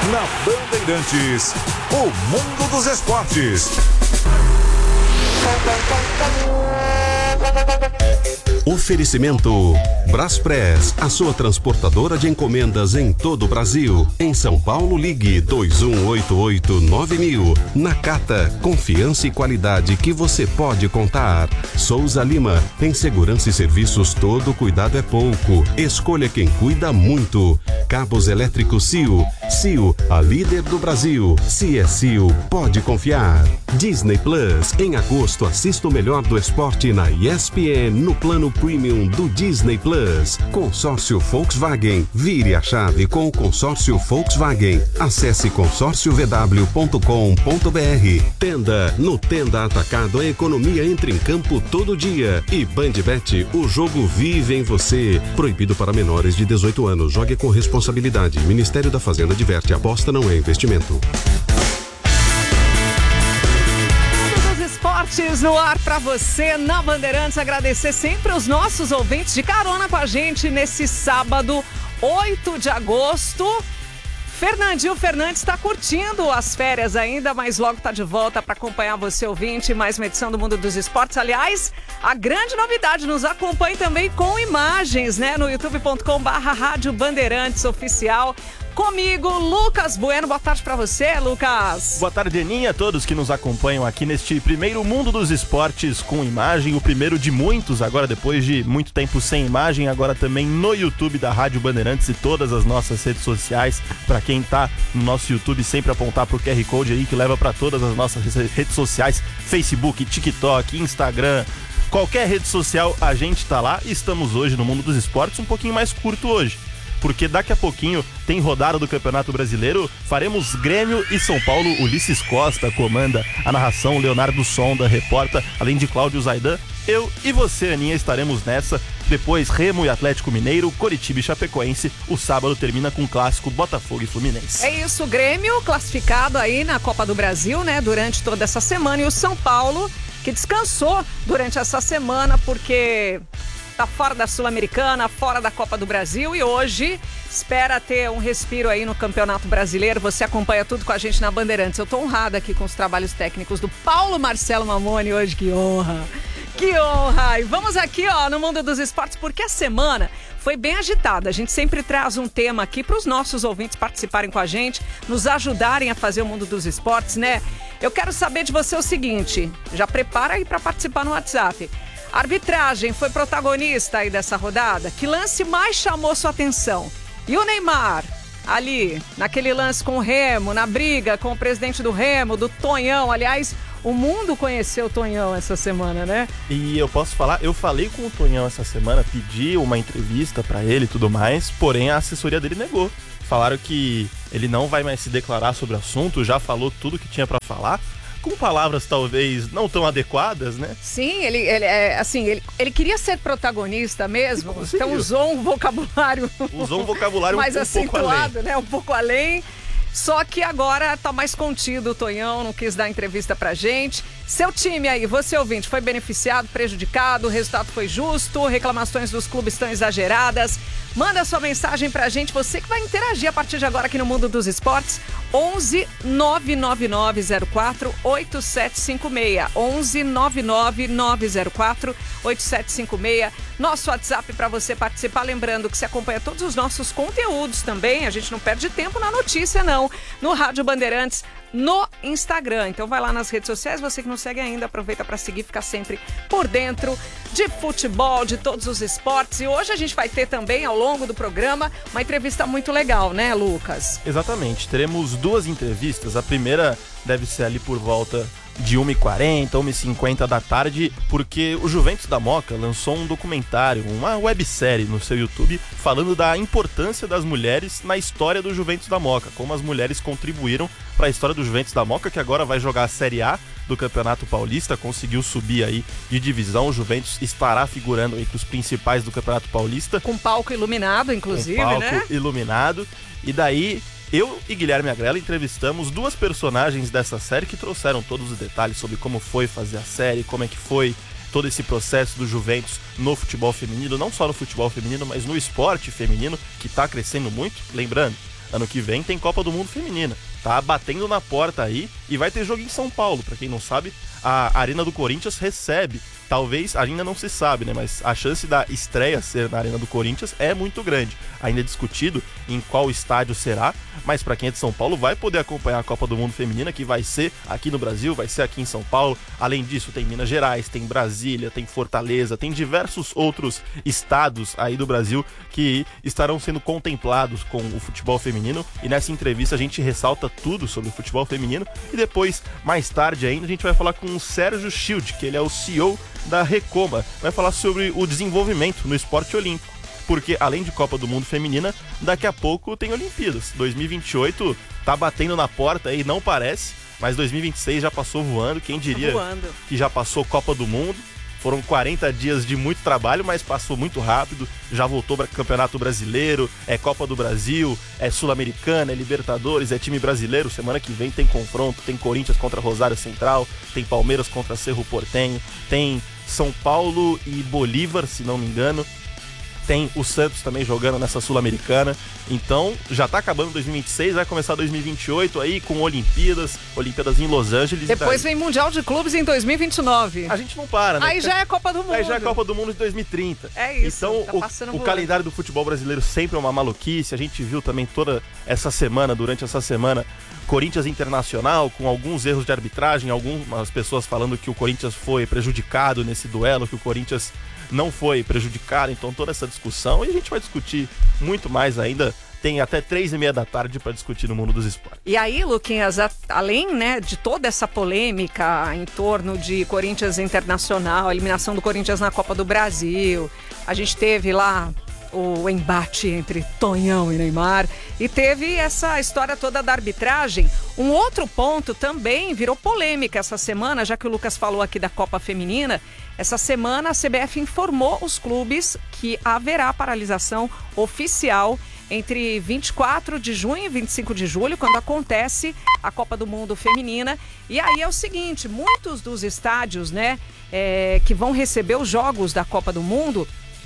Na Bandeirantes, o mundo dos esportes. Oferecimento Braspress, a sua transportadora de encomendas em todo o Brasil. Em São Paulo, ligue 2188-9000. Nakata, confiança e qualidade que você pode contar. Souza Lima, em segurança e serviços todo cuidado é pouco. Escolha quem cuida muito. Cabos elétricos Sil. Sil, a líder do Brasil. Se é Sil, pode confiar. Disney Plus, em agosto assista o melhor do esporte na ESPN no plano Premium do Disney Plus. Consórcio Volkswagen. Vire a chave com o consórcio Volkswagen. Acesse consórciovw.com.br. Tenda. No Tenda Atacado, a economia entra em campo todo dia. E Bandbet, o jogo vive em você. Proibido para menores de 18 anos. Jogue com responsabilidade. Ministério da Fazenda diverte. Aposta não é investimento. Esportes no ar para você na Bandeirantes. Agradecer sempre os nossos ouvintes de carona com a gente nesse sábado, 8 de agosto. Fernandinho Fernandes está curtindo as férias ainda, mas logo está de volta para acompanhar você, ouvinte, mais uma edição do Mundo dos Esportes. Aliás, a grande novidade, nos acompanhe também com imagens, né? No youtube.com/Rádio Bandeirantes Oficial. Comigo, Lucas Bueno. Boa tarde pra você, Lucas. Boa tarde, Aninha, a todos que nos acompanham aqui neste primeiro Mundo dos Esportes com imagem, o primeiro de muitos, agora depois de muito tempo sem imagem, agora também no YouTube da Rádio Bandeirantes e todas as nossas redes sociais. Pra quem tá no nosso YouTube, sempre apontar pro QR Code aí que leva pra todas as nossas redes sociais, Facebook, TikTok, Instagram, qualquer rede social, a gente tá lá. E estamos hoje no Mundo dos Esportes um pouquinho mais curto hoje, porque daqui a pouquinho tem rodada do Campeonato Brasileiro. Faremos Grêmio e São Paulo. Ulisses Costa comanda a narração, Leonardo Sonda reporta, além de Cláudio Zaidan. Eu e você, Aninha, estaremos nessa. Depois Remo e Atlético Mineiro, Coritiba e Chapecoense. O sábado termina com o clássico Botafogo e Fluminense. É isso, o Grêmio classificado aí na Copa do Brasil, né, durante toda essa semana. E o São Paulo, que descansou durante essa semana porque tá fora da Sul-Americana, fora da Copa do Brasil, e hoje espera ter um respiro aí no Campeonato Brasileiro. Você acompanha tudo com a gente na Bandeirantes. Eu tô honrada aqui com os trabalhos técnicos do Paulo Marcelo Mamoni hoje. Que honra! Que honra! E vamos aqui, ó, no Mundo dos Esportes, porque a semana foi bem agitada. A gente sempre traz um tema aqui para os nossos ouvintes participarem com a gente, nos ajudarem a fazer o Mundo dos Esportes, né? Eu quero saber de você o seguinte, já prepara aí para participar no WhatsApp. A arbitragem foi protagonista aí dessa rodada? Que lance mais chamou sua atenção? E o Neymar, ali, naquele lance com o Remo, na briga com o presidente do Remo, do Tonhão. Aliás, o mundo conheceu o Tonhão essa semana, né? E eu posso falar, eu falei com o Tonhão essa semana, pedi uma entrevista pra ele e tudo mais, porém a assessoria dele negou. Falaram que ele não vai mais se declarar sobre o assunto, já falou tudo que tinha pra falar, com palavras talvez não tão adequadas, né? Sim, ele queria ser protagonista mesmo, então usou um vocabulário mais um acentuado, pouco além, né? Um pouco além. Só que agora tá mais contido o Tonhão, não quis dar entrevista pra gente. Seu time aí, você ouvinte, foi beneficiado, prejudicado, o resultado foi justo, reclamações dos clubes estão exageradas? Manda sua mensagem pra gente, você que vai interagir a partir de agora aqui no Mundo dos Esportes. 11 99904 8756. 11 99904 8756. Nosso WhatsApp para você participar. Lembrando que você acompanha todos os nossos conteúdos também. A gente não perde tempo na notícia, não. No Rádio Bandeirantes, no Instagram. Então vai lá nas redes sociais, você que não segue ainda, aproveita para seguir, ficar sempre por dentro de futebol, de todos os esportes. E hoje a gente vai ter também, ao longo do programa, uma entrevista muito legal, né, Lucas? Exatamente, teremos duas entrevistas. A primeira deve ser ali por volta de 1h40, 1h50 da tarde, porque o Juventus da Moca lançou um documentário, uma websérie no seu YouTube, falando da importância das mulheres na história do Juventus da Moca, como as mulheres contribuíram para a história do Juventus da Moca, que agora vai jogar a Série A do Campeonato Paulista, conseguiu subir aí de divisão. O Juventus estará figurando entre os principais do Campeonato Paulista. Com palco iluminado, inclusive, com palco, né? Iluminado. E daí eu e Guilherme Agrella entrevistamos duas personagens dessa série que trouxeram todos os detalhes sobre como foi fazer a série, como é que foi todo esse processo do Juventus no futebol feminino, não só no futebol feminino, mas no esporte feminino, que está crescendo muito. Lembrando, ano que vem tem Copa do Mundo Feminina. Tá batendo na porta aí e vai ter jogo em São Paulo. Pra quem não sabe, a Arena do Corinthians recebe, talvez, ainda não se sabe, né? Mas a chance da estreia ser na Arena do Corinthians é muito grande. Ainda é discutido em qual estádio será, mas pra quem é de São Paulo vai poder acompanhar a Copa do Mundo Feminina, que vai ser aqui no Brasil, vai ser aqui em São Paulo. Além disso, tem Minas Gerais, tem Brasília, tem Fortaleza, tem diversos outros estados aí do Brasil que estarão sendo contemplados com o futebol feminino. E nessa entrevista a gente ressalta tudo sobre o futebol feminino. E depois, mais tarde ainda, a gente vai falar com o Sérgio Schild, que ele é o CEO da Recoma. Vai falar sobre o desenvolvimento no esporte olímpico. Porque além de Copa do Mundo Feminina, daqui a pouco tem Olimpíadas. 2028 tá batendo na porta aí, não parece, mas 2026 já passou voando. Quem diria que já passou Copa do Mundo? Foram 40 dias de muito trabalho, mas passou muito rápido. Já voltou para Campeonato Brasileiro, é Copa do Brasil, é Sul-Americana, é Libertadores, é time brasileiro. Semana que vem tem confronto, tem Corinthians contra Rosário Central, tem Palmeiras contra Cerro Porteño, tem São Paulo e Bolívar, se não me engano. Tem o Santos também jogando nessa Sul-Americana. Então, já tá acabando 2026, vai começar 2028 aí com Olimpíadas em Los Angeles. Depois vem Mundial de Clubes em 2029. A gente não para, né? Aí já é Copa do Mundo. Aí já é Copa do Mundo de 2030. É isso. Então, tá o calendário do futebol brasileiro sempre é uma maluquice. A gente viu também toda essa semana, durante essa semana, Corinthians Internacional, com alguns erros de arbitragem, algumas pessoas falando que o Corinthians foi prejudicado nesse duelo, que o Corinthians não foi prejudicado, então toda essa discussão, e a gente vai discutir muito mais ainda, tem até 3h30 da tarde para discutir no mundo dos esportes. E aí, Luquinhas, além, né, de toda essa polêmica em torno de Corinthians Internacional, a eliminação do Corinthians na Copa do Brasil, a gente teve lá o embate entre Tonhão e Neymar, e teve essa história toda da arbitragem. Um outro ponto também virou polêmica essa semana, já que o Lucas falou aqui da Copa Feminina. Essa semana a CBF informou os clubes que haverá paralisação oficial entre 24 de junho e 25 de julho, quando acontece a Copa do Mundo Feminina. E aí é o seguinte, muitos dos estádios, né, que vão receber os jogos da Copa do Mundo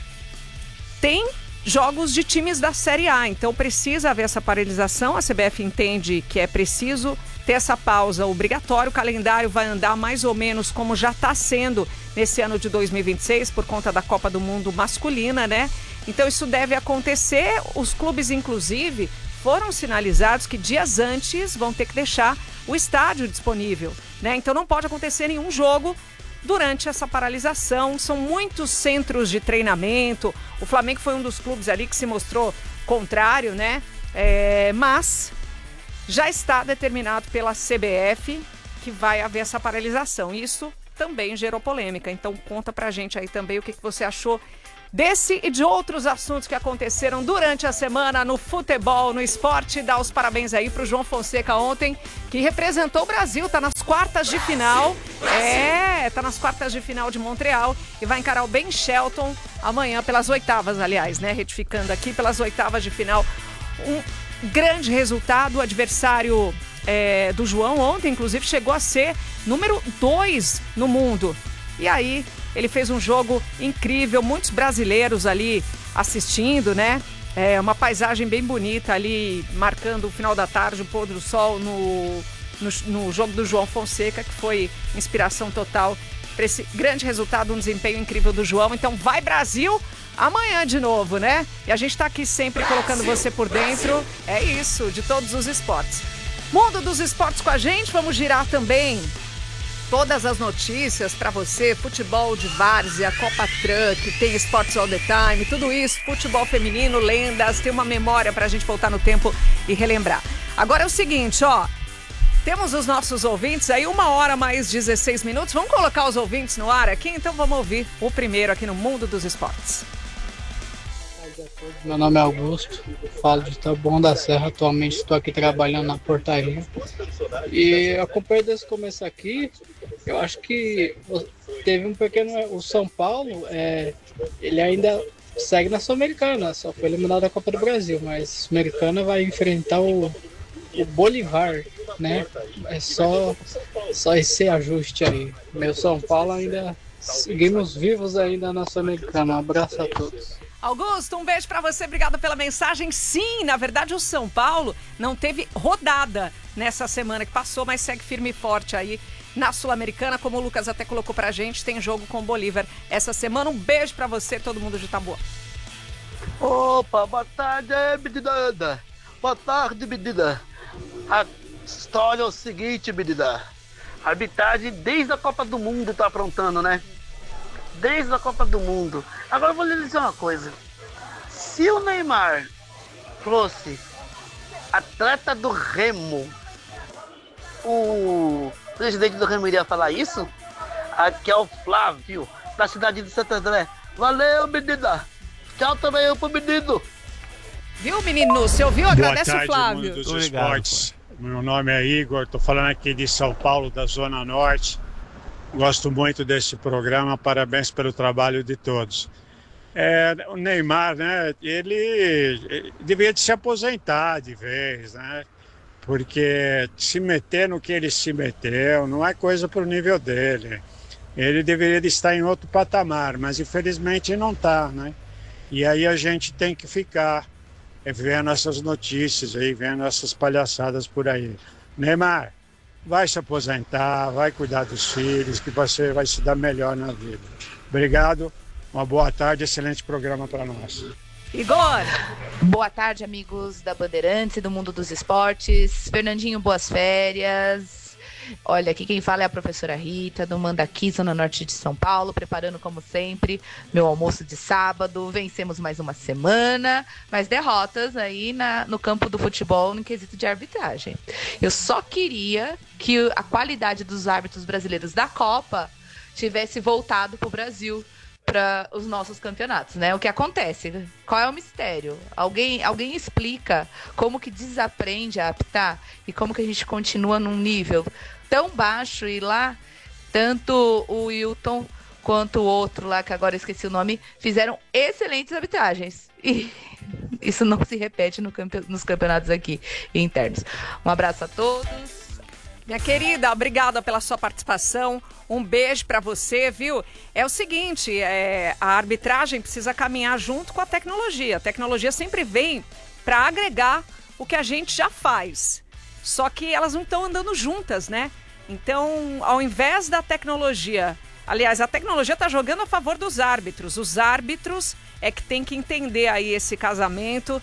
tem jogos de times da Série A, então precisa haver essa paralisação. A CBF entende que é preciso ter essa pausa obrigatória. O calendário vai andar mais ou menos como já está sendo nesse ano de 2026, por conta da Copa do Mundo masculina, né? Então isso deve acontecer. Os clubes, inclusive, foram sinalizados que dias antes vão ter que deixar o estádio disponível, né? Então não pode acontecer nenhum jogo durante essa paralisação. São muitos centros de treinamento. O Flamengo foi um dos clubes ali que se mostrou contrário, né? Mas já está determinado pela CBF que vai haver essa paralisação. Isso também gerou polêmica. Então conta pra gente aí também o que você achou desse e de outros assuntos que aconteceram durante a semana no futebol, no esporte. Dá os parabéns aí pro João Fonseca ontem, que representou o Brasil, tá nas quartas de final. Tá nas quartas de final de Montreal e vai encarar o Ben Shelton amanhã pelas oitavas, aliás, né? Retificando aqui, pelas oitavas de final. Um grande resultado, o adversário do João ontem, inclusive, chegou a ser número 2 no mundo. E aí, ele fez um jogo incrível, muitos brasileiros ali assistindo, né? Uma paisagem bem bonita ali, marcando o final da tarde, o pôr do sol no jogo do João Fonseca, que foi inspiração total para esse grande resultado, um desempenho incrível do João. Então vai Brasil amanhã de novo, né? E a gente tá aqui sempre colocando você por dentro, é isso, de todos os esportes. Mundo dos esportes com a gente, vamos girar também todas as notícias para você, futebol de várzea, Copa Truck, tem Sports All the Time, tudo isso, futebol feminino, lendas, tem uma memória pra gente voltar no tempo e relembrar. Agora é o seguinte, ó, temos os nossos ouvintes aí, 1h mais 16 minutos, vamos colocar os ouvintes no ar aqui, então vamos ouvir o primeiro aqui no Mundo dos Esportes. Meu nome é Augusto, falo de Taboão da Serra, atualmente estou aqui trabalhando na portaria. E acompanhei desse começo aqui, eu acho que teve um pequeno... O São Paulo, ele ainda segue na Sul-Americana, só foi eliminado da Copa do Brasil, mas a Sul-Americana vai enfrentar o Bolívar, né? É só esse ajuste aí. Meu São Paulo ainda... Seguimos vivos ainda na Sul-Americana. Um abraço a todos. Augusto, um beijo pra você, obrigado pela mensagem. Sim, na verdade o São Paulo não teve rodada nessa semana que passou, mas segue firme e forte aí na Sul-Americana, como o Lucas até colocou pra gente, tem jogo com o Bolívar essa semana. Um beijo pra você, todo mundo de Taboão. Opa, boa tarde, menina. Boa tarde, menina. A história é o seguinte, menina. A arbitragem desde a Copa do Mundo tá aprontando, né? Desde a Copa do Mundo. Agora eu vou lhe dizer uma coisa. Se o Neymar fosse atleta do Remo, o presidente do Remo iria falar isso? Aqui é o Flávio, da cidade de Santo André. Valeu, menina. Tchau também eu pro menino. Viu, menino? Você ouviu? Agradece Boa tarde, o Flávio. Mundo dos Obrigado, Esportes. Meu nome é Igor, tô falando aqui de São Paulo, da Zona Norte. Gosto muito desse programa, parabéns pelo trabalho de todos. O Neymar, né, ele deveria se aposentar de vez, né? Porque se meter no que ele se meteu não é coisa pro nível dele. Ele deveria de estar em outro patamar, mas infelizmente não está, né? E aí a gente tem que ficar vendo essas notícias aí, vendo essas palhaçadas por aí. Neymar, vai se aposentar, vai cuidar dos filhos, que você vai se dar melhor na vida. Obrigado, uma boa tarde, excelente programa para nós. Igor! Boa tarde, amigos da Bandeirantes e do Mundo dos Esportes. Fernandinho, boas férias. Olha, aqui quem fala é a professora Rita, do Mandaqui, Zona Norte de São Paulo, preparando, como sempre, meu almoço de sábado. Vencemos mais uma semana, mas derrotas aí no campo do futebol no quesito de arbitragem. Eu só queria que a qualidade dos árbitros brasileiros da Copa tivesse voltado para o Brasil, para os nossos campeonatos, né? O que acontece? Qual é o mistério? Alguém explica como que desaprende a apitar e como que a gente continua num nível tão baixo e lá tanto o Wilton quanto o outro lá, que agora eu esqueci o nome, fizeram excelentes arbitragens. E isso não se repete nos campeonatos aqui internos. Um abraço a todos. Minha querida, obrigada pela sua participação. Um beijo pra você, viu? É o seguinte, a arbitragem precisa caminhar junto com a tecnologia. A tecnologia sempre vem para agregar o que a gente já faz. Só que elas não estão andando juntas, né? Então, ao invés da tecnologia... Aliás, a tecnologia está jogando a favor dos árbitros. Os árbitros é que tem que entender aí esse casamento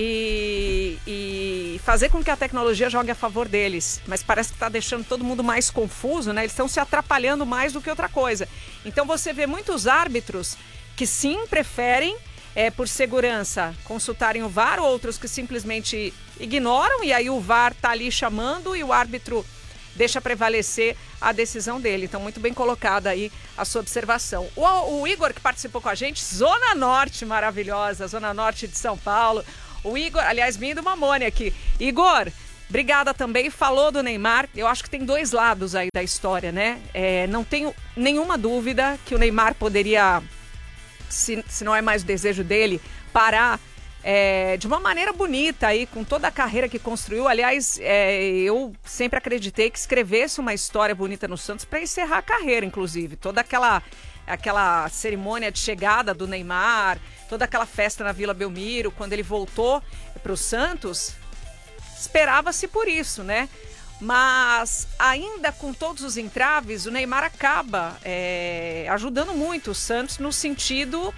e fazer com que a tecnologia jogue a favor deles. Mas parece que está deixando todo mundo mais confuso, né? Eles estão se atrapalhando mais do que outra coisa. Então você vê muitos árbitros que sim preferem, por segurança, consultarem o VAR, outros que simplesmente ignoram e aí o VAR está ali chamando e o árbitro deixa prevalecer a decisão dele. Então, muito bem colocada aí a sua observação. O Igor, que participou com a gente, Zona Norte maravilhosa, Zona Norte de São Paulo. O Igor, aliás, vindo do Mamone aqui. Igor, obrigada também. Falou do Neymar. Eu acho que tem dois lados aí da história, né? Não tenho nenhuma dúvida que o Neymar poderia, se não é mais o desejo dele, parar de uma maneira bonita aí, com toda a carreira que construiu. Aliás, eu sempre acreditei que escrevesse uma história bonita no Santos para encerrar a carreira, inclusive. Toda aquela cerimônia de chegada do Neymar, toda aquela festa na Vila Belmiro, quando ele voltou para o Santos, esperava-se por isso, né? Mas ainda com todos os entraves, o Neymar acaba ajudando muito o Santos no sentido...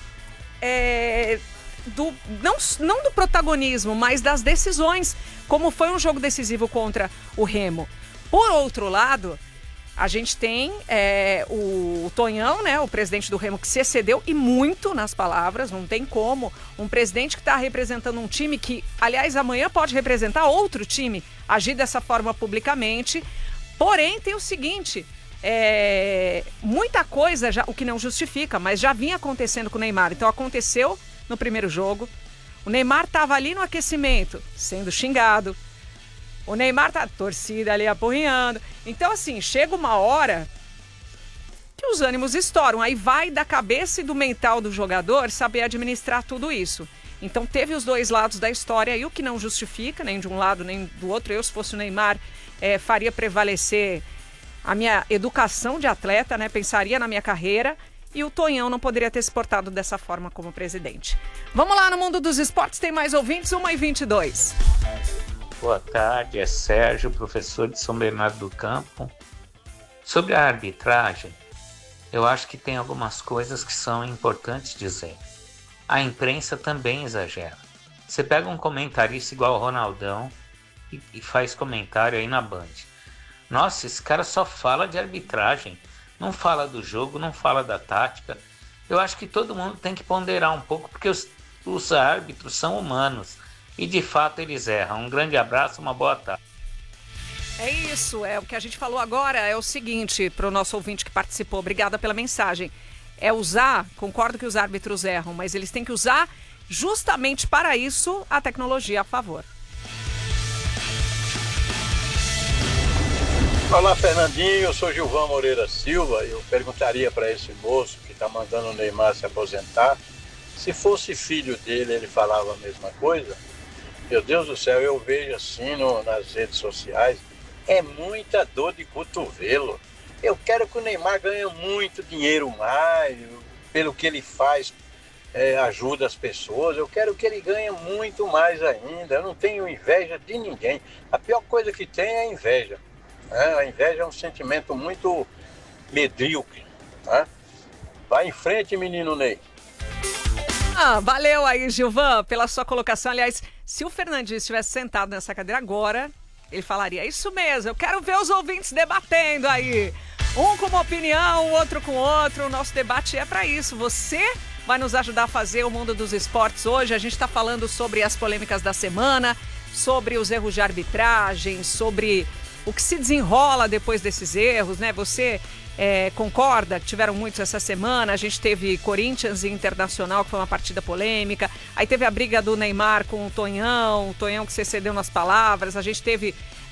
não do protagonismo, mas das decisões, como foi um jogo decisivo contra o Remo. Por outro lado, a gente tem o Tonhão, né, o presidente do Remo, que se excedeu e muito nas palavras, não tem como. Um presidente que está representando um time que, aliás, amanhã pode representar outro time, agir dessa forma publicamente. Porém, tem o seguinte... muita coisa, o que não justifica, mas já vinha acontecendo com o Neymar. Então aconteceu no primeiro jogo, o Neymar estava ali no aquecimento, sendo xingado, o Neymar tá torcida ali apurrinhando. Então assim, chega uma hora que os ânimos estouram, aí vai da cabeça e do mental do jogador saber administrar tudo isso. Então teve os dois lados da história, e o que não justifica, nem de um lado nem do outro. Eu, se fosse o Neymar, faria prevalecer a minha educação de atleta, né? Pensaria na minha carreira e o Tonhão não poderia ter se portado dessa forma como presidente. Vamos lá no Mundo dos Esportes, tem mais ouvintes, 1h22. Boa tarde, é Sérgio, professor de São Bernardo do Campo. Sobre a arbitragem, eu acho que tem algumas coisas que são importantes dizer. A imprensa também exagera. Você pega um comentarista igual o Ronaldão e faz comentário aí na Band. Nossa, esse cara só fala de arbitragem, não fala do jogo, não fala da tática. Eu acho que todo mundo tem que ponderar um pouco, porque os árbitros são humanos e de fato eles erram. Um grande abraço, uma boa tarde. É isso, o que a gente falou agora é o seguinte, para o nosso ouvinte que participou, obrigada pela mensagem. É usar, concordo que os árbitros erram, mas eles têm que usar justamente para isso a tecnologia a favor. Olá, Fernandinho, eu sou Gilvan Moreira Silva e eu perguntaria para esse moço que está mandando o Neymar se aposentar, se fosse filho dele, ele falava a mesma coisa? Meu Deus do céu, eu vejo assim nas redes sociais, é muita dor de cotovelo. Eu quero que o Neymar ganhe muito dinheiro mais, pelo que ele faz, ajuda as pessoas. Eu quero que ele ganhe muito mais ainda. Eu não tenho inveja de ninguém. A pior coisa que tem é a inveja. A inveja é um sentimento muito medíocre. Vai em frente, menino Ney. Valeu aí, Gilvan, pela sua colocação. Aliás, se o Fernandinho estivesse sentado nessa cadeira agora, ele falaria, é isso mesmo, eu quero ver os ouvintes debatendo aí. Um com uma opinião, o outro com outro. O nosso debate é para isso. Você vai nos ajudar a fazer o Mundo dos Esportes hoje. A gente está falando sobre as polêmicas da semana, sobre os erros de arbitragem, sobre o que se desenrola depois desses erros, né? Você concorda que tiveram muitos essa semana? A gente teve Corinthians e Internacional, que foi uma partida polêmica. Aí teve a briga do Neymar com o Tonhão que se excedeu nas palavras. A gente teve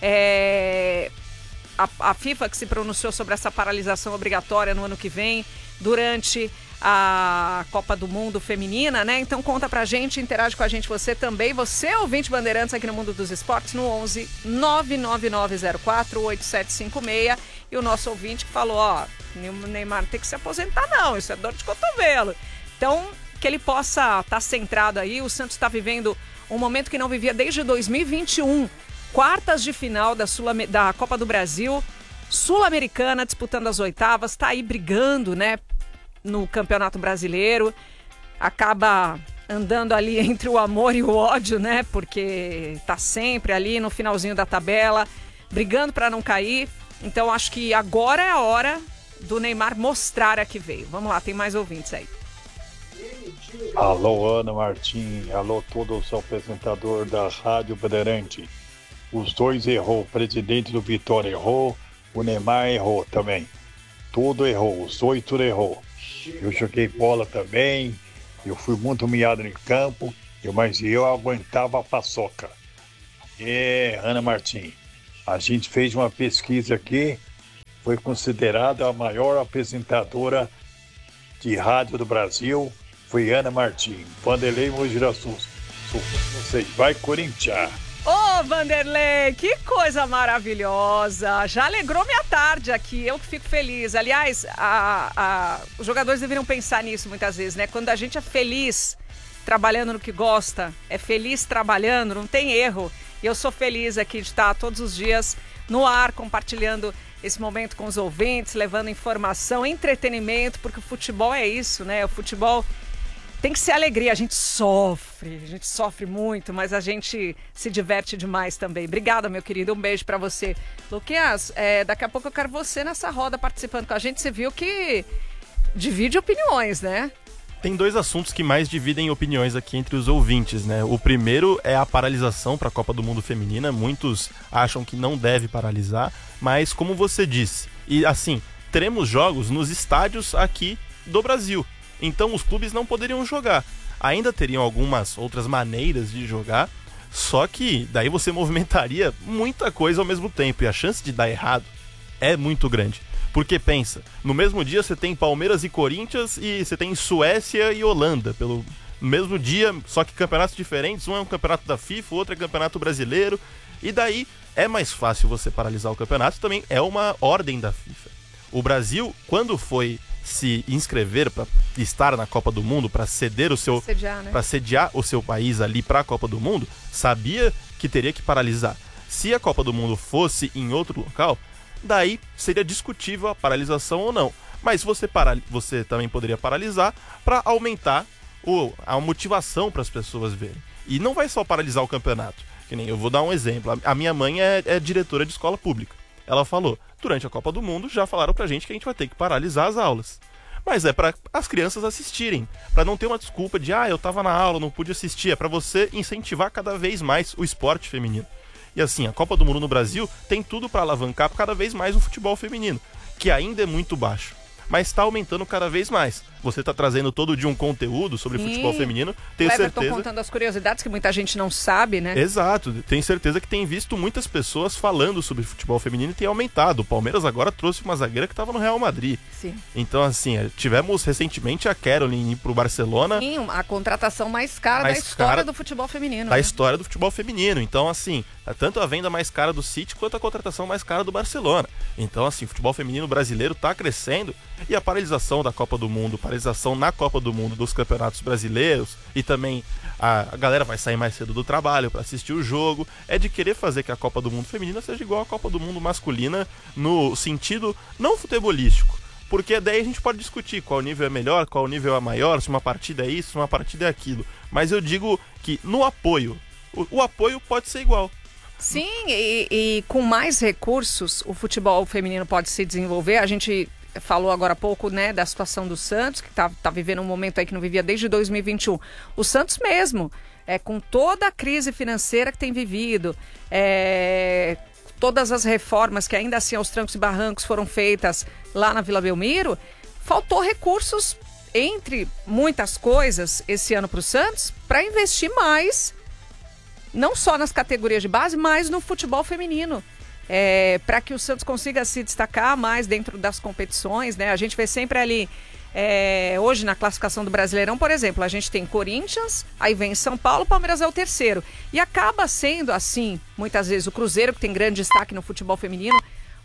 a FIFA que se pronunciou sobre essa paralisação obrigatória no ano que vem, durante a Copa do Mundo Feminina, né? Então conta pra gente, interage com a gente você também. Você, ouvinte Bandeirantes aqui no Mundo dos Esportes, no 11 99904 8756. E o nosso ouvinte que falou, o Neymar tem que se aposentar não, isso é dor de cotovelo. Então, que ele possa estar centrado aí. O Santos está vivendo um momento que não vivia desde 2021. Quartas de final da Copa do Brasil, Sul-Americana, disputando as oitavas, está aí brigando, né, no Campeonato Brasileiro. Acaba andando ali entre o amor e o ódio, né, porque está sempre ali no finalzinho da tabela, brigando para não cair. Então acho que agora é a hora do Neymar mostrar a que veio. Vamos lá, tem mais ouvintes aí. Alô, Ana Martim. Alô, todo o seu apresentador da Rádio Bandeirante. Os dois errou. O presidente do Vitória errou. O Neymar errou também. Tudo errou. Os dois tudo errou. Eu joguei bola também. Eu fui muito humilhado no campo. Mas eu aguentava a paçoca. Ana Martim. A gente fez uma pesquisa aqui. Foi considerada a maior apresentadora de rádio do Brasil. Foi Ana Martim. Vanderlei Mojiraçu. Vocês vai Corinthians. Ô, Vanderlei, que coisa maravilhosa. Já alegrou minha tarde aqui, eu que fico feliz. Aliás, os jogadores deveriam pensar nisso muitas vezes, né? Quando a gente é feliz trabalhando no que gosta, é feliz trabalhando, não tem erro. E eu sou feliz aqui de estar todos os dias no ar, compartilhando esse momento com os ouvintes, levando informação, entretenimento, porque o futebol é isso, né? O futebol tem que ser alegria, a gente sofre muito, mas a gente se diverte demais também. Obrigada, meu querido, um beijo pra você. Luquinhas, daqui a pouco eu quero você nessa roda participando com a gente. Você viu que divide opiniões, né? Tem dois assuntos que mais dividem opiniões aqui entre os ouvintes, né? O primeiro é a paralisação para a Copa do Mundo Feminina. Muitos acham que não deve paralisar, mas como você disse, e assim, teremos jogos nos estádios aqui do Brasil. Então os clubes não poderiam jogar. Ainda teriam algumas outras maneiras de jogar, só que daí você movimentaria muita coisa ao mesmo tempo e a chance de dar errado é muito grande. Porque pensa, no mesmo dia você tem Palmeiras e Corinthians e você tem Suécia e Holanda, pelo mesmo dia, só que campeonatos diferentes, um é um campeonato da FIFA, o outro é campeonato brasileiro, e daí é mais fácil você paralisar o campeonato, também é uma ordem da FIFA. O Brasil, quando foi se inscrever para estar na Copa do Mundo, para sediar o seu país ali para a Copa do Mundo, sabia que teria que paralisar. Se a Copa do Mundo fosse em outro local, daí seria discutível a paralisação ou não. Mas você também poderia paralisar para aumentar a motivação para as pessoas verem. E não vai só paralisar o campeonato. Que nem eu vou dar um exemplo. A minha mãe é diretora de escola pública. Ela falou, durante a Copa do Mundo já falaram pra gente que a gente vai ter que paralisar as aulas. Mas é para as crianças assistirem, para não ter uma desculpa de eu tava na aula, não pude assistir. É para você incentivar cada vez mais o esporte feminino. E assim, a Copa do Mundo no Brasil tem tudo para alavancar cada vez mais o futebol feminino, que ainda é muito baixo, mas está aumentando cada vez mais. Você está trazendo todo dia um conteúdo sobre futebol feminino, tenho certeza. Estou contando as curiosidades que muita gente não sabe, né? Exato, tenho certeza que tem visto muitas pessoas falando sobre futebol feminino e tem aumentado. O Palmeiras agora trouxe uma zagueira que estava no Real Madrid. Sim. Então, assim, tivemos recentemente a Caroline ir pro Barcelona. Sim, a contratação mais cara da história do futebol feminino. Da história do futebol feminino. Então, assim, tanto a venda mais cara do City quanto a contratação mais cara do Barcelona. Então, assim, o futebol feminino brasileiro está crescendo e a paralisação da Copa do Mundo, paralisação na Copa do Mundo dos campeonatos brasileiros e também a galera vai sair mais cedo do trabalho para assistir o jogo, é de querer fazer que a Copa do Mundo feminina seja igual à Copa do Mundo masculina no sentido não futebolístico, porque daí a gente pode discutir qual nível é melhor, qual nível é maior, se uma partida é isso, se uma partida é aquilo, mas eu digo que no apoio, o apoio pode ser igual. Sim, e com mais recursos o futebol feminino pode se desenvolver. A gente falou agora há pouco, né, da situação do Santos, que tá vivendo um momento aí que não vivia desde 2021. O Santos mesmo, com toda a crise financeira que tem vivido, todas as reformas que ainda assim aos trancos e barrancos foram feitas lá na Vila Belmiro, faltou recursos, entre muitas coisas, esse ano para o Santos, para investir mais, não só nas categorias de base, mas no futebol feminino. Para que o Santos consiga se destacar mais dentro das competições, né? A gente vê sempre ali, hoje na classificação do Brasileirão, por exemplo, a gente tem Corinthians, aí vem São Paulo, Palmeiras é o terceiro. E acaba sendo assim, muitas vezes, o Cruzeiro, que tem grande destaque no futebol feminino,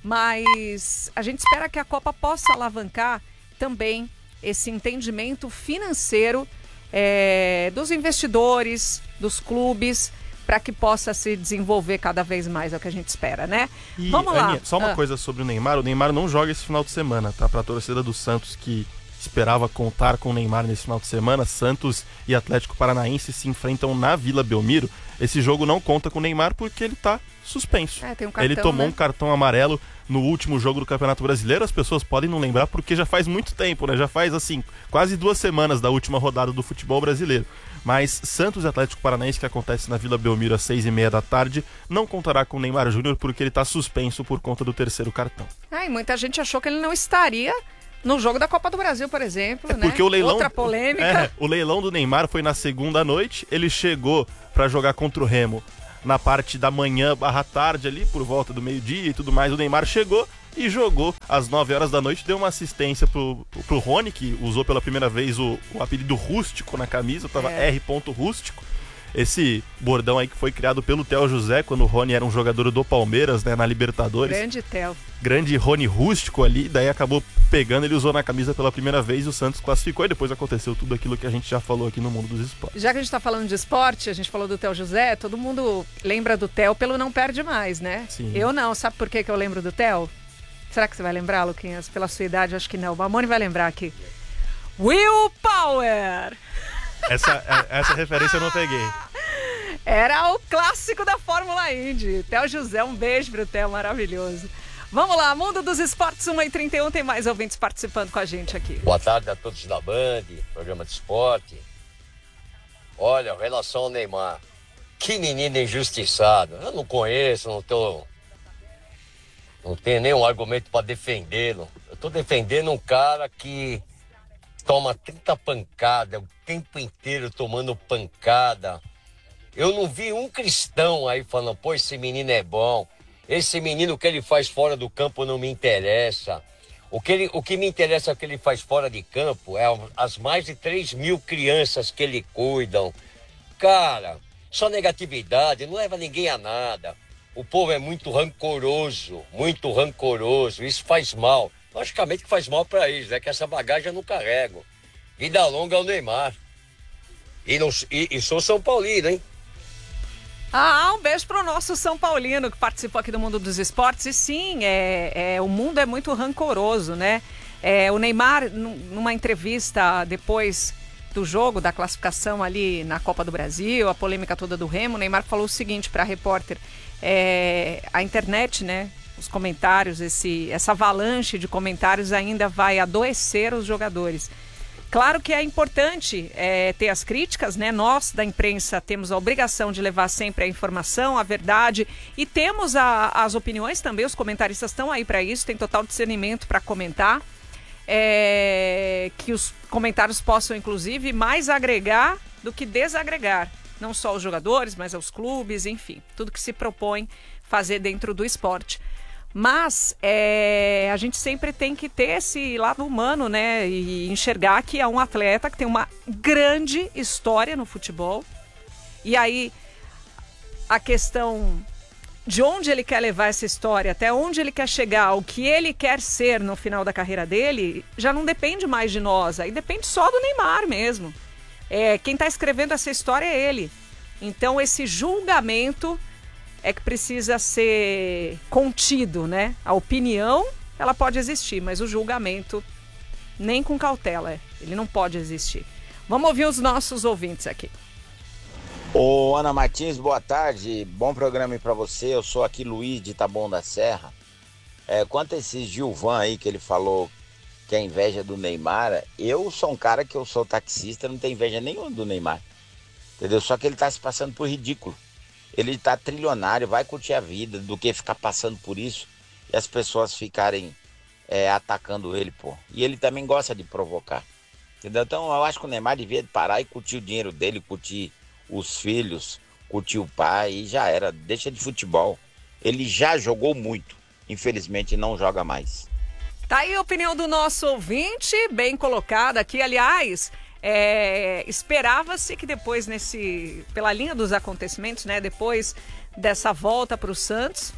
mas a gente espera que a Copa possa alavancar também esse entendimento financeiro dos investidores, dos clubes, para que possa se desenvolver cada vez mais, é o que a gente espera, né? E, vamos lá. Aninha, só uma coisa sobre o Neymar não joga esse final de semana, tá? Para a torcida do Santos que esperava contar com o Neymar nesse final de semana, Santos e Atlético Paranaense se enfrentam na Vila Belmiro. Esse jogo não conta com o Neymar porque ele tá suspenso. Tem um cartão, ele tomou, né, um cartão amarelo no último jogo do Campeonato Brasileiro. As pessoas podem não lembrar porque já faz muito tempo, né? Já faz, assim, quase 2 semanas da última rodada do futebol brasileiro. Mas Santos e Atlético Paranaense, que acontece na Vila Belmiro às 6h30 da tarde, não contará com o Neymar Júnior porque ele está suspenso por conta do 3º cartão. E muita gente achou que ele não estaria no jogo da Copa do Brasil, por exemplo, né? Porque o leilão, outra polêmica. O leilão do Neymar foi na segunda noite, ele chegou para jogar contra o Remo na parte da manhã / tarde ali, por volta do meio-dia e tudo mais. O Neymar chegou e jogou às 9 horas da noite, deu uma assistência pro Rony, que usou pela primeira vez o apelido rústico na camisa, tava R. Rústico. Esse bordão aí que foi criado pelo Theo José, quando o Rony era um jogador do Palmeiras, né, na Libertadores. Grande Theo. Grande Rony Rústico ali, daí acabou pegando, ele usou na camisa pela primeira vez e o Santos classificou e depois aconteceu tudo aquilo que a gente já falou aqui no mundo dos esportes. Já que a gente tá falando de esporte, a gente falou do Theo José, todo mundo lembra do Theo pelo Não Perde Mais, né? Sim. Eu não, sabe por que eu lembro do Theo? Será que você vai lembrar, Luquinhas? Pela sua idade, acho que não. O Mamone vai lembrar aqui. Will Power! Essa referência eu não peguei. Era o clássico da Fórmula Indy. Theo José, um beijo pro Theo, maravilhoso. Vamos lá, Mundo dos Esportes, 1h31, tem mais ouvintes participando com a gente aqui. Boa tarde a todos da Band, programa de esporte. Olha, em relação ao Neymar, que menino injustiçado. Eu não conheço, não tenho nenhum argumento para defendê-lo. Eu tô defendendo um cara que toma 30 pancadas, o tempo inteiro tomando pancada. Eu não vi um cristão aí falando, pô, esse menino é bom. Esse menino, o que ele faz fora do campo não me interessa. O que me interessa é o que ele faz fora de campo, é as mais de 3.000 crianças que ele cuidam. Cara, só negatividade, não leva ninguém a nada. O povo é muito rancoroso, isso faz mal. logicamente que faz mal para eles, né? Que essa bagagem eu não carrego. Vida longa é o Neymar. E sou São Paulino, hein? Um beijo pro nosso São Paulino que participou aqui do Mundo dos Esportes. E sim, o mundo é muito rancoroso, né? O Neymar, numa entrevista depois do jogo, da classificação ali na Copa do Brasil, a polêmica toda do Remo, o Neymar falou o seguinte para a repórter: a internet, né? Os comentários, essa avalanche de comentários ainda vai adoecer os jogadores. Claro que é importante ter as críticas, né? Nós, da imprensa, temos a obrigação de levar sempre a informação, a verdade, e temos as opiniões também, os comentaristas estão aí para isso, tem total discernimento para comentar, que os comentários possam, inclusive, mais agregar do que desagregar, não só os jogadores, mas os clubes, enfim, tudo que se propõe fazer dentro do esporte. Mas a gente sempre tem que ter esse lado humano, né? E enxergar que é um atleta que tem uma grande história no futebol. E aí a questão de onde ele quer levar essa história, até onde ele quer chegar, o que ele quer ser no final da carreira dele, já não depende mais de nós. Aí depende só do Neymar mesmo. Quem está escrevendo essa história é ele. Então esse julgamento é que precisa ser contido, né? A opinião, ela pode existir, mas o julgamento, nem com cautela, ele não pode existir. Vamos ouvir os nossos ouvintes aqui. Ô, Ana Martins, boa tarde, bom programa aí pra você, eu sou aqui Luiz de Taboão da Serra. Quanto a esse Gilvan aí que ele falou que é inveja do Neymar, eu sou um cara que eu sou taxista, não tenho inveja nenhuma do Neymar, entendeu? Só que ele tá se passando por ridículo. Ele tá trilionário, vai curtir a vida, do que ficar passando por isso e as pessoas ficarem atacando ele, pô. E ele também gosta de provocar, entendeu? Então eu acho que o Neymar devia parar e curtir o dinheiro dele, curtir os filhos, curtir o pai e já era. Deixa de futebol. Ele já jogou muito, infelizmente não joga mais. Tá aí a opinião do nosso ouvinte, bem colocada aqui, aliás... esperava-se que depois pela linha dos acontecimentos, né, depois dessa volta para o Santos,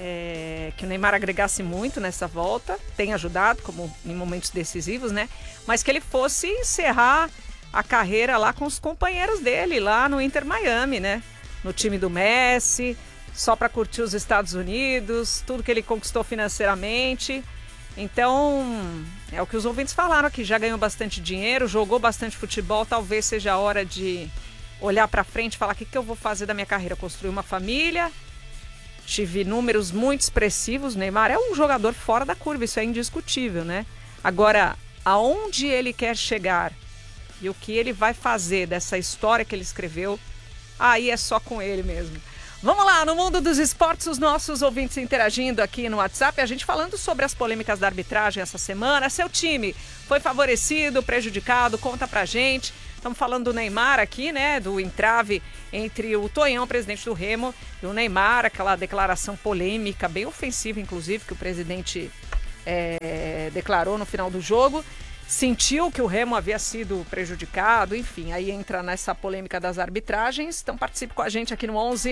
que o Neymar agregasse muito nessa volta, tem ajudado como em momentos decisivos, né, mas que ele fosse encerrar a carreira lá com os companheiros dele lá no Inter Miami, né, no time do Messi, só para curtir os Estados Unidos, tudo que ele conquistou financeiramente. Então, é o que os ouvintes falaram aqui, já ganhou bastante dinheiro, jogou bastante futebol, talvez seja a hora de olhar para frente e falar: o que eu vou fazer da minha carreira? Construir uma família, tive números muito expressivos, o Neymar é um jogador fora da curva, isso é indiscutível, né? Agora, aonde ele quer chegar e o que ele vai fazer dessa história que ele escreveu, aí é só com ele mesmo. Vamos lá, no Mundo dos Esportes, os nossos ouvintes interagindo aqui no WhatsApp, a gente falando sobre as polêmicas da arbitragem essa semana. Seu time foi favorecido, prejudicado? Conta pra gente. Estamos falando do Neymar aqui, né, do entrave entre o Tonhão, presidente do Remo, e o Neymar, aquela declaração polêmica, bem ofensiva, inclusive, que o presidente declarou no final do jogo. Sentiu que o Remo havia sido prejudicado, enfim, aí entra nessa polêmica das arbitragens. Então participe com a gente aqui no 11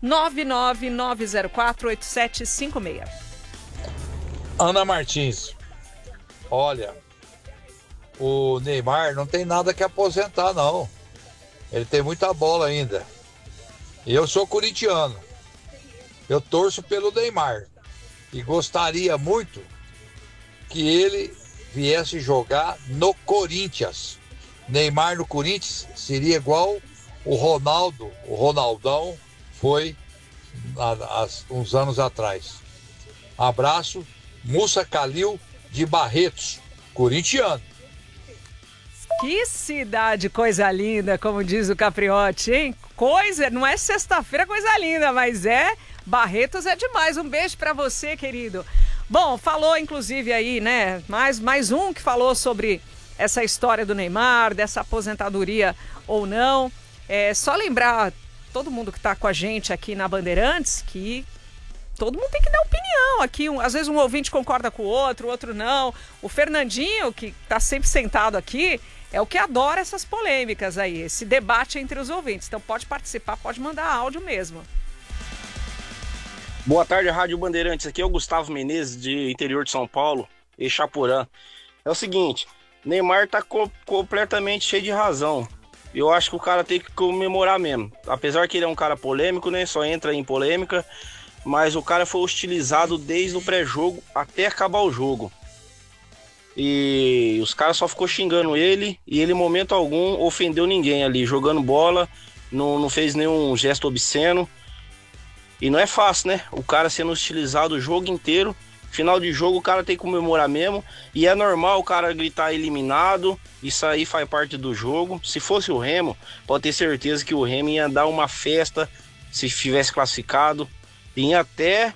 99904 8756. Ana Martins, olha, o Neymar não tem nada que aposentar, não. Ele tem muita bola ainda. Eu sou corintiano. Eu torço pelo Neymar. E gostaria muito que ele viesse jogar no Corinthians. Neymar no Corinthians seria igual o Ronaldão foi uns anos atrás. Abraço, Mussa Calil de Barretos, corintiano. Que cidade, coisa linda, como diz o Capriotti, hein? Não é sexta-feira, coisa linda, mas Barretos é demais. Um beijo pra você, querido. Bom, falou inclusive aí, né, mais um que falou sobre essa história do Neymar, dessa aposentadoria ou não. Só lembrar todo mundo que está com a gente aqui na Bandeirantes que todo mundo tem que dar opinião aqui. Às vezes um ouvinte concorda com o outro não. O Fernandinho, que está sempre sentado aqui, é o que adora essas polêmicas aí, esse debate entre os ouvintes. Então pode participar, pode mandar áudio mesmo. Boa tarde, Rádio Bandeirantes. Aqui é o Gustavo Menezes, de interior de São Paulo. e Chapurã. É o seguinte, Neymar tá completamente cheio de razão. Eu acho que o cara tem que comemorar mesmo. Apesar que ele é um cara polêmico, né? Só entra em polêmica. Mas o cara foi hostilizado desde o pré-jogo até acabar o jogo. E os caras só ficou xingando ele. E ele, em momento algum, ofendeu ninguém ali. Jogando bola, não fez nenhum gesto obsceno. E não é fácil, né? O cara sendo hostilizado o jogo inteiro. Final de jogo o cara tem que comemorar mesmo. E é normal o cara gritar eliminado. Isso aí faz parte do jogo. Se fosse o Remo, pode ter certeza que o Remo ia dar uma festa se tivesse classificado. Ia até...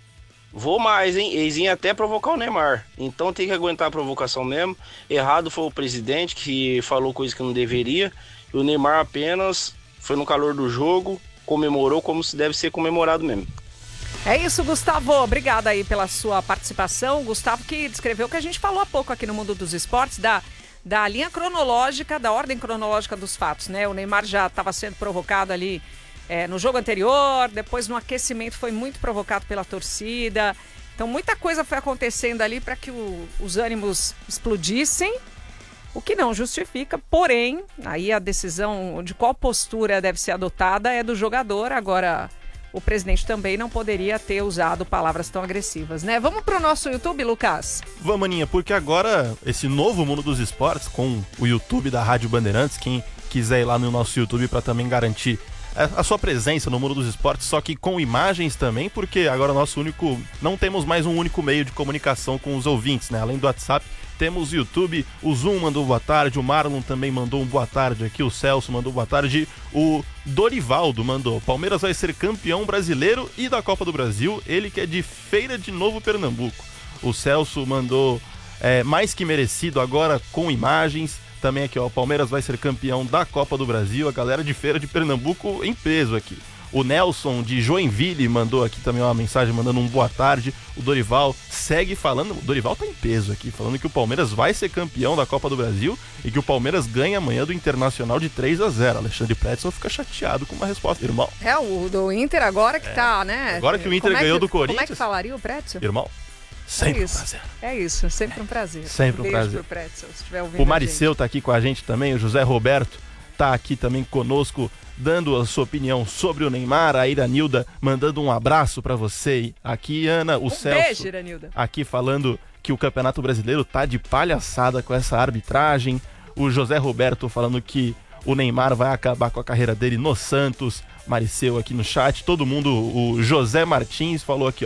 Vou mais, hein? Eles iam até provocar o Neymar. Então tem que aguentar a provocação mesmo. Errado foi o presidente que falou coisa que não deveria. E o Neymar apenas foi no calor do jogo, comemorou como se deve ser comemorado mesmo. É isso, Gustavo. Obrigada aí pela sua participação. Gustavo que descreveu o que a gente falou há pouco aqui no Mundo dos Esportes, da linha cronológica, da ordem cronológica dos fatos, né? O Neymar já estava sendo provocado ali no jogo anterior, depois no aquecimento foi muito provocado pela torcida. Então muita coisa foi acontecendo ali para que os ânimos explodissem, o que não justifica, porém, aí a decisão de qual postura deve ser adotada é do jogador. Agora, o presidente também não poderia ter usado palavras tão agressivas, né? Vamos pro nosso YouTube, Lucas? Vamos, Aninha, porque agora esse novo Mundo dos Esportes, com o YouTube da Rádio Bandeirantes, quem quiser ir lá no nosso YouTube para também garantir a sua presença no Mundo dos Esportes, só que com imagens também, porque agora não temos mais um único meio de comunicação com os ouvintes, né? Além do WhatsApp, temos o YouTube, o Zoom mandou boa tarde, o Marlon também mandou um boa tarde aqui, o Celso mandou boa tarde, o Dorivaldo mandou: Palmeiras vai ser campeão brasileiro e da Copa do Brasil, ele que é de Feira de Novo Pernambuco. O Celso mandou mais que merecido agora com imagens. Também aqui, ó, o Palmeiras vai ser campeão da Copa do Brasil, a galera de Feira de Pernambuco em peso aqui. O Nelson de Joinville mandou aqui também uma mensagem, mandando um boa tarde. O Dorival segue falando, o Dorival tá em peso aqui, falando que o Palmeiras vai ser campeão da Copa do Brasil e que o Palmeiras ganha amanhã do Internacional de 3-0. Alexandre Pretzel fica chateado com uma resposta, irmão. O do Inter agora que tá, né? Agora que o Inter ganhou do Corinthians. Como é que falaria o Pretzel? Irmão, sempre um prazer. É isso, sempre um prazer. Sempre um prazer. Pro Pretzel, se estiver ouvindo o Mariceu tá aqui com a gente também, o José Roberto tá aqui também conosco, dando a sua opinião sobre o Neymar. A Iranilda mandando um abraço pra você. Aqui, Ana, o Celso. Beijo, Iranilda. Aqui falando que o Campeonato Brasileiro tá de palhaçada com essa arbitragem. O José Roberto falando que o Neymar vai acabar com a carreira dele no Santos. Mariceu aqui no chat. Todo mundo, o José Martins falou aqui, ó.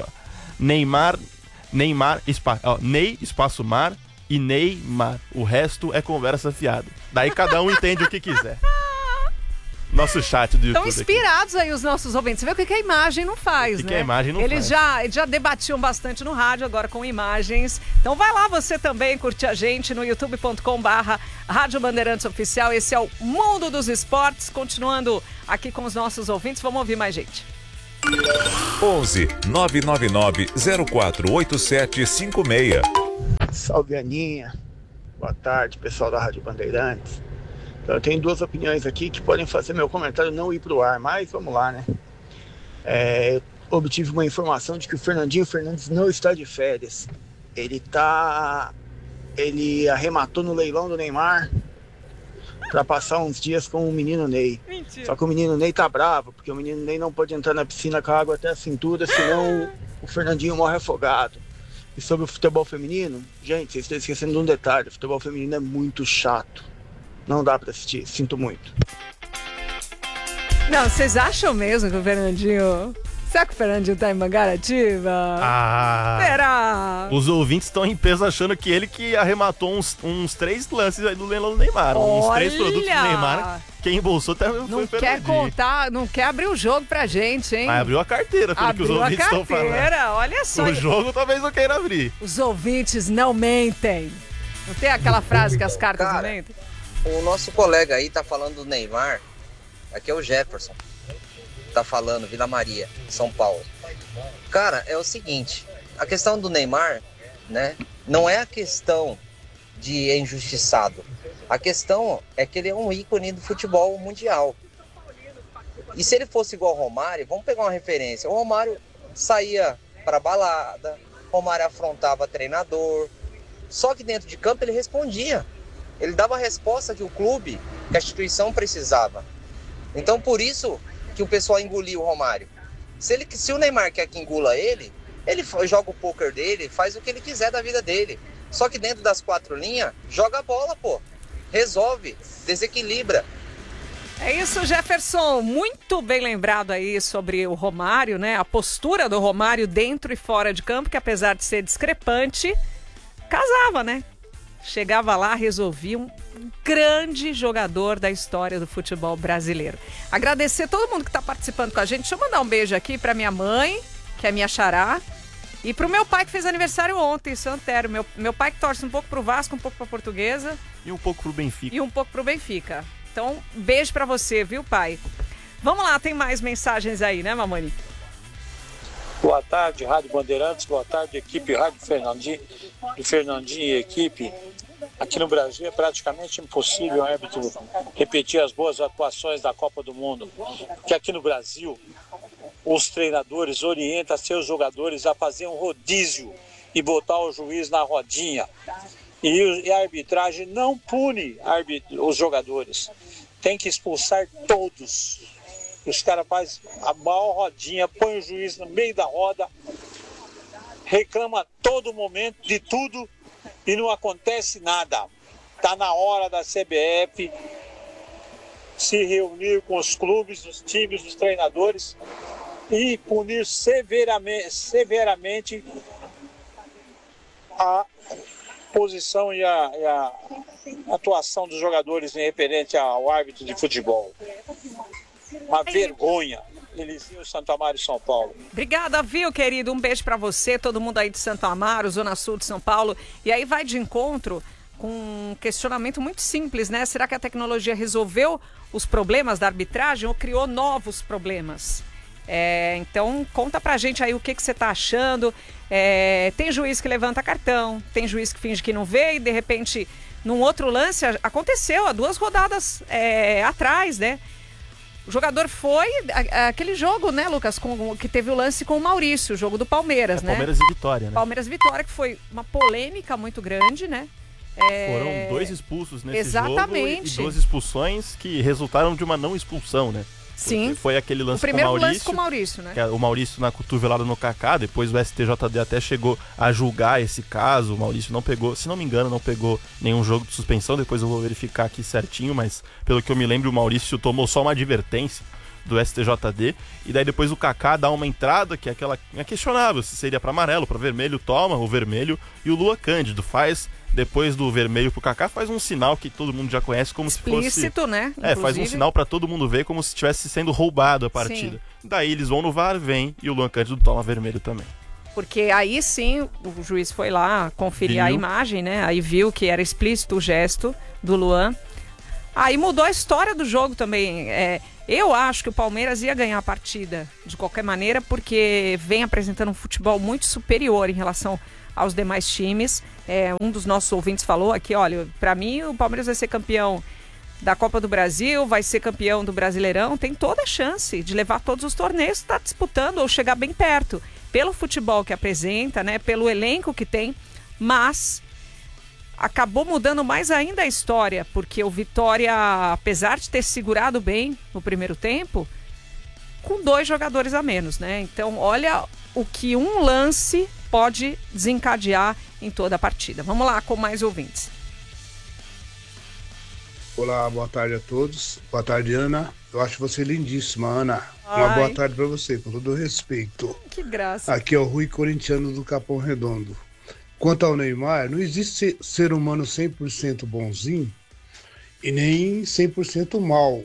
Ney, espaço mar e Neymar. O resto é conversa fiada. Daí cada um entende o que quiser. Nosso chat do YouTube. Estão inspirados aqui aí os nossos ouvintes. Você vê o que a imagem não faz, né? Que a imagem não Eles faz. já debatiam bastante no rádio, agora com imagens. Então vai lá você também, curtir a gente no youtube.com/Rádio Bandeirantes Oficial. Esse é o Mundo dos Esportes. Continuando aqui com os nossos ouvintes, vamos ouvir mais gente. 11 999 048756. Salve, Aninha. Boa tarde, pessoal da Rádio Bandeirantes. Então, eu tenho duas opiniões aqui que podem fazer meu comentário não ir pro ar, mas vamos lá, né? Eu obtive uma informação de que o Fernandinho Fernandes não está de férias. Ele arrematou no leilão do Neymar para passar uns dias com o menino Ney. Mentira. Só que o menino Ney tá bravo, porque o menino Ney não pode entrar na piscina com a água até a cintura, senão o Fernandinho morre afogado. E sobre o futebol feminino, gente, vocês estão esquecendo de um detalhe: o futebol feminino é muito chato. Não dá pra assistir, sinto muito. Não, vocês acham mesmo que o Fernandinho... Será que o Fernandinho tá em Mangaratiba? Será? Os ouvintes estão em peso achando que ele que arrematou uns 3 lances aí do leilão do Neymar. Uns 3 produtos do Neymar. Quem embolsou até foi não quer contar, não quer abrir o jogo pra gente, hein? Mas abriu a carteira, pelo que os ouvintes estão falando. Olha só. O jogo talvez não queira abrir. Os ouvintes não mentem. Não tem aquela frase que as cartas não mentem? O nosso colega aí tá falando do Neymar. Aqui é o Jefferson. Tá falando, Vila Maria, São Paulo. Cara, é o seguinte, a questão do Neymar, né, não é a questão de injustiçado. A questão é que ele é um ícone do futebol mundial. E se ele fosse igual ao Romário, vamos pegar uma referência. O Romário saía pra balada, o Romário afrontava treinador, Só que dentro de campo ele respondia. Ele dava a resposta que o clube, que a instituição precisava. Então por isso que o pessoal engoliu o Romário. Se o Neymar quer que engula ele joga o poker dele, faz o que ele quiser da vida dele. Só que dentro das 4 linhas, joga a bola, pô. Resolve, desequilibra. É isso, Jefferson. Muito bem lembrado aí sobre o Romário, né? A postura do Romário dentro e fora de campo, que apesar de ser discrepante, casava, né? Chegava lá, resolvia, um grande jogador da história do futebol brasileiro. Agradecer todo mundo que está participando com a gente. Deixa eu mandar um beijo aqui para minha mãe, que é minha xará, e pro meu pai que fez aniversário ontem, Santero. Meu pai que torce um pouco pro Vasco, um pouco pra Portuguesa. E um pouco pro Benfica. E um pouco pro Benfica. Então, beijo pra você, viu, pai? Vamos lá, tem mais mensagens aí, né, Mamani? Boa tarde, Rádio Bandeirantes. Boa tarde, equipe Rádio Fernandinho. E Fernandinho e equipe. Aqui no Brasil é praticamente impossível o árbitro repetir as boas atuações da Copa do Mundo. Porque aqui no Brasil, os treinadores orientam seus jogadores a fazer um rodízio e botar o juiz na rodinha. E a arbitragem não pune os jogadores. Tem que expulsar todos. Os caras fazem a maior rodinha, põe o juiz no meio da roda, reclama a todo momento de tudo e não acontece nada. Está na hora da CBF se reunir com os clubes, os times, os treinadores e punir severamente a posição e a atuação dos jogadores em referente ao árbitro de futebol. Uma vergonha. Elisinho, Santo Amaro e São Paulo. Obrigada, viu, querido? Um beijo pra você, todo mundo aí de Santo Amaro, Zona Sul de São Paulo. E aí vai de encontro com um questionamento muito simples, né? Será que a tecnologia resolveu os problemas da arbitragem ou criou novos problemas? Então, conta pra gente aí o que você tá achando. Tem juiz que levanta cartão, tem juiz que finge que não vê e, de repente, num outro lance, aconteceu há 2 rodadas atrás, né? O jogador foi aquele jogo, né, Lucas, que teve o lance com o Maurício, o jogo do Palmeiras, né? Palmeiras e Vitória, né? Palmeiras e Vitória, que foi uma polêmica muito grande, né? Foram 2 expulsos nesse Exatamente. jogo e 2 expulsões que resultaram de uma não expulsão, né? Sim. Porque foi aquele lance o primeiro com o Maurício. Lance com o Maurício, né? O Maurício na cotovelada no Kaká, depois o STJD até chegou a julgar esse caso. O Maurício não pegou, se não me engano, não pegou nenhum jogo de suspensão. Depois eu vou verificar aqui certinho, mas pelo que eu me lembro, o Maurício tomou só uma advertência do STJD, e daí depois o Kaká dá uma entrada que é questionável se seria para amarelo, para vermelho, toma o vermelho, e o Lua Cândido faz, depois do vermelho pro Kaká, faz um sinal que todo mundo já conhece como explícito, se fosse... né? Faz um sinal para todo mundo ver como se estivesse sendo roubado a partida. Sim. Daí eles vão no VAR, vem, e o Lua Cândido toma vermelho também. Porque aí sim, o juiz foi lá conferir a imagem, né? Aí viu que era explícito o gesto do Luan. Aí mudou a história do jogo também. Eu acho que o Palmeiras ia ganhar a partida de qualquer maneira, porque vem apresentando um futebol muito superior em relação aos demais times. Um dos nossos ouvintes falou aqui, olha, para mim o Palmeiras vai ser campeão da Copa do Brasil, vai ser campeão do Brasileirão, tem toda a chance de levar todos os torneios, está disputando ou chegar bem perto, pelo futebol que apresenta, né, pelo elenco que tem, mas acabou mudando mais ainda a história, porque o Vitória, apesar de ter segurado bem no primeiro tempo, com 2 jogadores a menos, né? Então, olha o que um lance pode desencadear em toda a partida. Vamos lá com mais ouvintes. Olá, boa tarde a todos. Boa tarde, Ana. Eu acho você lindíssima, Ana. Uma boa tarde para você, com todo respeito. Que graça. Aqui é o Rui Corintiano do Capão Redondo. Quanto ao Neymar, não existe ser humano 100% bonzinho e nem 100% mal.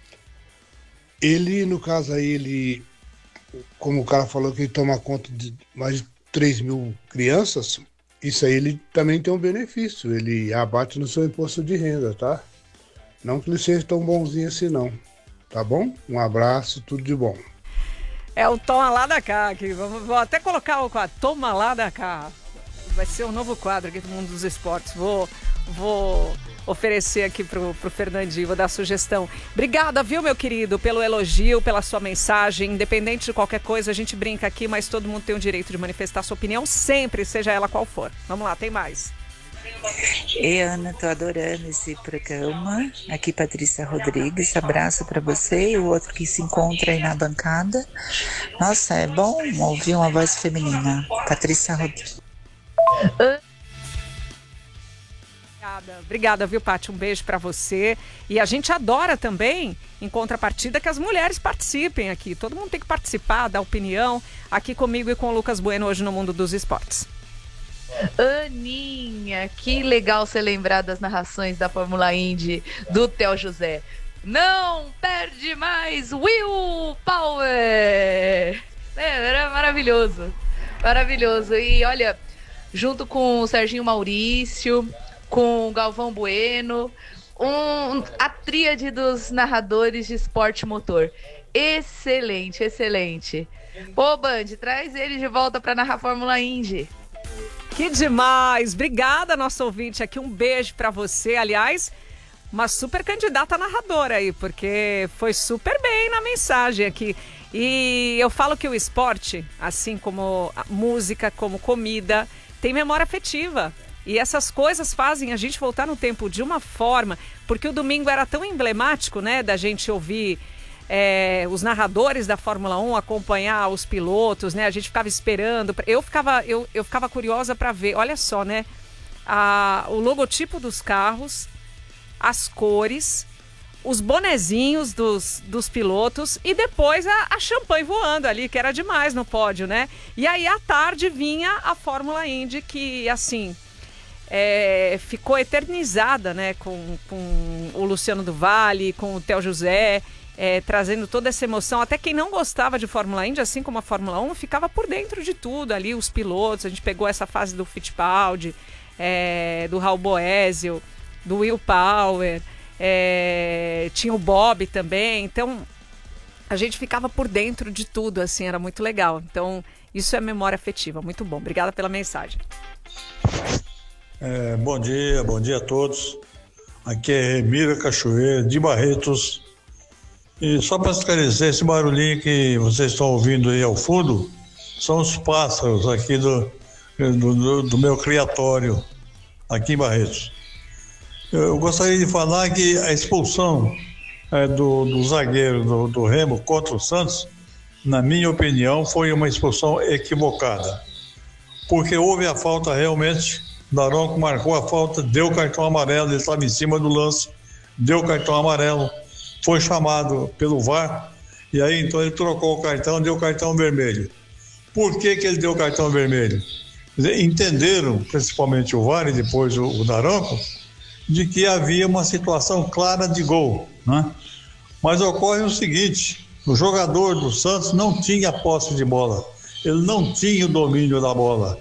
Ele, no caso aí, ele, como o cara falou que ele toma conta de mais de 3 mil crianças, isso aí ele também tem um benefício, ele abate no seu imposto de renda, tá? Não que ele seja tão bonzinho assim não, tá bom? Um abraço, tudo de bom. É o Toma Lá da Cá aqui, vou até colocar o quadro, Toma Lá da Cá. Vai ser um novo quadro aqui do Mundo dos Esportes. Vou oferecer aqui pro Fernandinho, vou dar sugestão. Obrigada, viu, meu querido, pelo elogio, pela sua mensagem. Independente de qualquer coisa, a gente brinca aqui, mas todo mundo tem o direito de manifestar sua opinião sempre, seja ela qual for. Vamos lá, tem mais. Ei, Ana, tô adorando esse programa. Aqui, Patrícia Rodrigues. Abraço pra você e o outro que se encontra aí na bancada. Nossa, é bom ouvir uma voz feminina. Patrícia Rodrigues. Obrigada, viu, Paty? Um beijo pra você. E a gente adora também, em contrapartida, que as mulheres participem aqui. Todo mundo tem que participar, dar opinião. Aqui comigo e com o Lucas Bueno, hoje no Mundo dos Esportes. Aninha, que legal ser lembrar das narrações da Fórmula Indy do Theo José. Não perde mais, Will Power! Era maravilhoso, maravilhoso. E olha, junto com o Serginho Maurício, com o Galvão Bueno, a tríade dos narradores de esporte motor. Excelente, excelente. Pô, Band, traz ele de volta para narrar Fórmula Indy. Que demais! Obrigada, nosso ouvinte aqui. Um beijo pra você. Aliás, uma super candidata narradora aí, porque foi super bem na mensagem aqui. E eu falo que o esporte, assim como a música, como comida, tem memória afetiva. E essas coisas fazem a gente voltar no tempo de uma forma, porque o domingo era tão emblemático, né, da gente ouvir os narradores da Fórmula 1, acompanhar os pilotos, né? A gente ficava esperando. Eu ficava curiosa para ver, olha só, né? O logotipo dos carros, as cores, os bonezinhos dos pilotos e depois a champanhe voando ali, que era demais no pódio, né? E aí à tarde vinha a Fórmula Indy, que assim ficou eternizada, né? Com o Luciano do Vale, com o Theo José. Trazendo toda essa emoção. Até quem não gostava de Fórmula Indy, assim como a Fórmula 1, ficava por dentro de tudo ali, os pilotos. A gente pegou essa fase do Fittipaldi, do Raul Boesel, do Will Power, tinha o Bob também. Então, a gente ficava por dentro de tudo, assim, era muito legal. Então, isso é memória afetiva, muito bom. Obrigada pela mensagem. Bom dia a todos. Aqui é Remira Cachoeira, de Barretos. E só para esclarecer, esse barulhinho que vocês estão ouvindo aí ao fundo são os pássaros aqui do meu criatório, aqui em Barretos. Eu gostaria de falar que a expulsão do zagueiro do Remo contra o Santos, na minha opinião, foi uma expulsão equivocada. Porque houve a falta realmente, Daronco marcou a falta, deu cartão amarelo, ele estava em cima do lance, deu cartão amarelo. Foi chamado pelo VAR e aí então ele trocou o cartão, deu cartão vermelho. Por que ele deu cartão vermelho? Entenderam, principalmente o VAR e depois o Daronco, de que havia uma situação clara de gol, né? Mas ocorre o seguinte, o jogador do Santos não tinha posse de bola, ele não tinha o domínio da bola.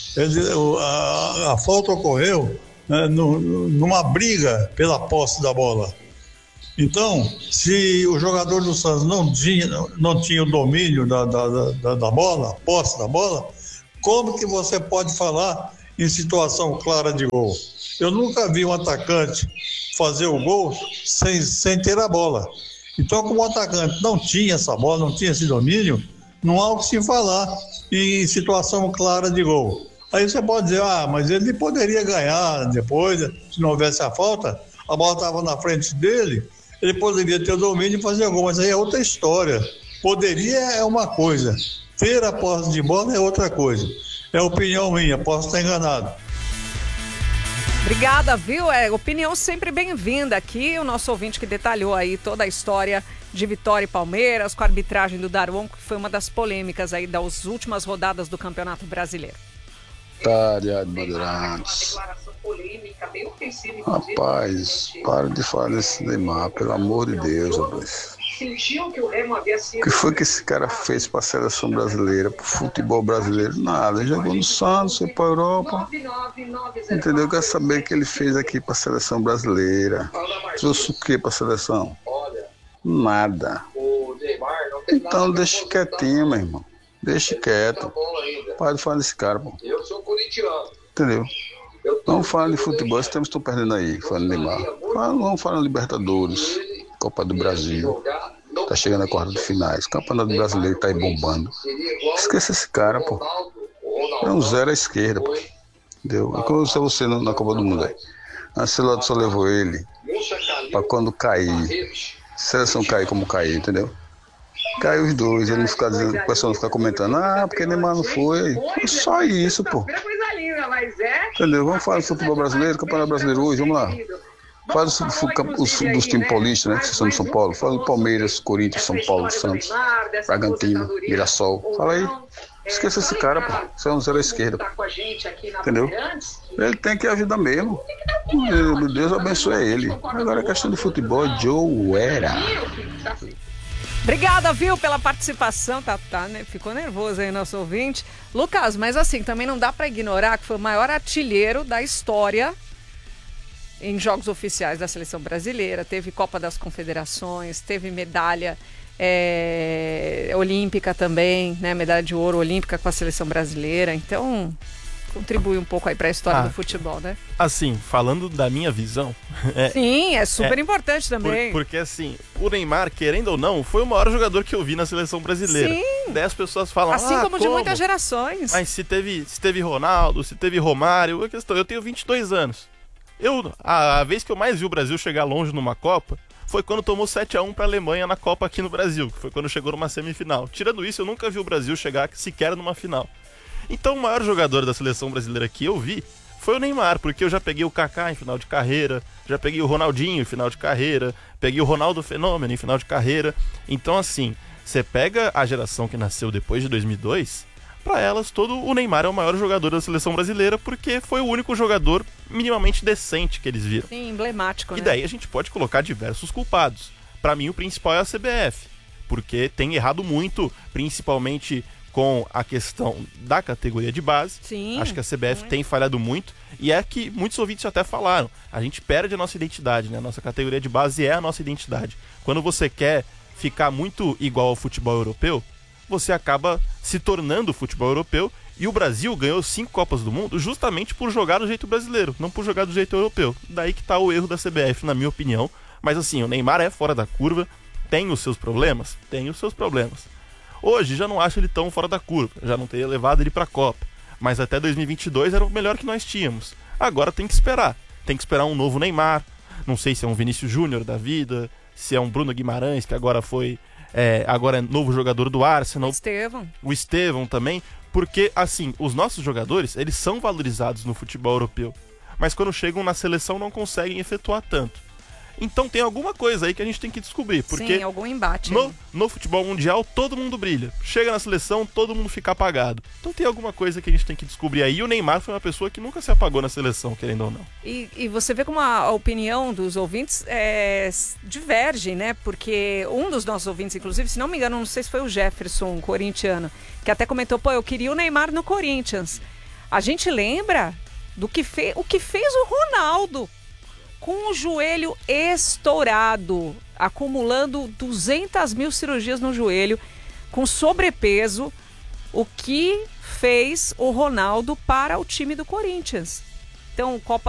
A falta ocorreu, né, numa briga pela posse da bola. Então, se o jogador do Santos não tinha o domínio da bola, a posse da bola, como que você pode falar em situação clara de gol? Eu nunca vi um atacante fazer o gol sem ter a bola. Então, como o atacante não tinha essa bola, não tinha esse domínio, não há o que se falar em situação clara de gol. Aí você pode dizer, mas ele poderia ganhar depois, se não houvesse a falta, a bola estava na frente dele, ele poderia ter o domínio e fazer gol, mas aí é outra história. Poderia é uma coisa, ter a posse de bola é outra coisa. É opinião minha, posso estar enganado. Obrigada, viu? Opinião sempre bem-vinda aqui. O nosso ouvinte que detalhou aí toda a história de Vitória e Palmeiras, com a arbitragem do Daronco, que foi uma das polêmicas aí das últimas rodadas do Campeonato Brasileiro. Tarde, Bandeirantes. Rapaz, para de falar desse Neymar, pelo amor de Deus, rapaz. O que foi que esse cara fez para a seleção brasileira, para o futebol brasileiro? Nada, ele jogou no Santos, foi para a Europa. Entendeu? Eu quero saber o que ele fez aqui para a seleção brasileira. Trouxe o que para a seleção? Nada. Então deixa quietinho, meu irmão. Deixa quieto. Para de falar desse cara, pô. Eu sou corintiano. Entendeu? Não fala de futebol, esse tempo estão perdendo aí, falando de Neymar. Vamos falar de Libertadores, Copa do Brasil. Tá chegando a quarta de finais. Campeonato Brasileiro tá aí bombando. Esqueça esse cara, pô. É um zero à esquerda, pô. Entendeu? É como se você na Copa do Mundo aí. A Ancelotti só levou ele pra quando cair. Seleção cair como cair, entendeu? Caiu os dois, ele não ficar dizendo, o pessoal não ficar comentando, porque Neymar não foi. É só isso, pô. Entendeu? Vamos falar do futebol brasileiro, Campeonato Brasileiro hoje, vamos lá. Fala dos times paulistas, né? Que são de São Paulo. Fala do Palmeiras, Corinthians, São Paulo, Santos, Bragantino, Mirassol. Fala aí. Esqueça esse cara, pô. Você é um zero à esquerda. Entendeu? Ele tem que ajudar mesmo. Deus abençoe ele. Agora a questão de futebol, Joe era. Obrigada, viu, pela participação. Né? Ficou nervoso aí nosso ouvinte. Lucas, mas assim, também não dá pra ignorar que foi o maior artilheiro da história em jogos oficiais da seleção brasileira. Teve Copa das Confederações, teve medalha olímpica também, né? Medalha de ouro olímpica com a seleção brasileira. Então, contribui um pouco aí para a história do futebol, né? Assim, falando da minha visão... Sim, é super importante também. Porque assim, o Neymar, querendo ou não, foi o maior jogador que eu vi na seleção brasileira. Sim. 10 pessoas falam, assim como de muitas gerações. Mas se teve Ronaldo, se teve Romário, eu tenho 22 anos. A vez que eu mais vi o Brasil chegar longe numa Copa foi quando tomou 7-1 para a Alemanha na Copa aqui no Brasil, que foi quando chegou numa semifinal. Tirando isso, eu nunca vi o Brasil chegar sequer numa final. Então o maior jogador da seleção brasileira que eu vi foi o Neymar, porque eu já peguei o Kaká em final de carreira, já peguei o Ronaldinho em final de carreira, peguei o Ronaldo Fenômeno em final de carreira. Então assim, você pega a geração que nasceu depois de 2002... Para elas, o Neymar é o maior jogador da seleção brasileira porque foi o único jogador minimamente decente que eles viram. Sim, emblemático, né? E daí a gente pode colocar diversos culpados. Para mim, o principal é a CBF, porque tem errado muito, principalmente com a questão da categoria de base. Sim. Acho que a CBF tem falhado muito e é que muitos ouvintes até falaram. A gente perde a nossa identidade, né? A nossa categoria de base é a nossa identidade. Quando você quer ficar muito igual ao futebol europeu, você acaba se tornando o futebol europeu, e o Brasil ganhou 5 Copas do Mundo justamente por jogar do jeito brasileiro, não por jogar do jeito europeu. Daí que tá o erro da CBF, na minha opinião. Mas assim, o Neymar é fora da curva, tem os seus problemas? Tem os seus problemas. Hoje já não acho ele tão fora da curva, já não teria levado ele pra Copa, mas até 2022 era o melhor que nós tínhamos. Agora tem que esperar um novo Neymar, não sei se é um Vinícius Júnior da vida, se é um Bruno Guimarães, que agora é novo jogador do Arsenal. O Estevão também, porque assim, os nossos jogadores, eles são valorizados no futebol europeu, mas quando chegam na seleção não conseguem efetuar tanto. Então tem alguma coisa aí que a gente tem que descobrir, porque sim, algum embate no futebol mundial todo mundo brilha, chega na seleção todo mundo fica apagado. Então tem alguma coisa que a gente tem que descobrir aí, e o Neymar foi uma pessoa que nunca se apagou na seleção, querendo ou não. E você vê como a opinião dos ouvintes diverge, né? Porque um dos nossos ouvintes, inclusive, se não me engano, não sei se foi o Jefferson, um corintiano, que até comentou, eu queria o Neymar no Corinthians. A gente lembra o que fez o Ronaldo, com o joelho estourado, acumulando 200 mil cirurgias no joelho, com sobrepeso, o que fez o Ronaldo para o time do Corinthians. Então, Copa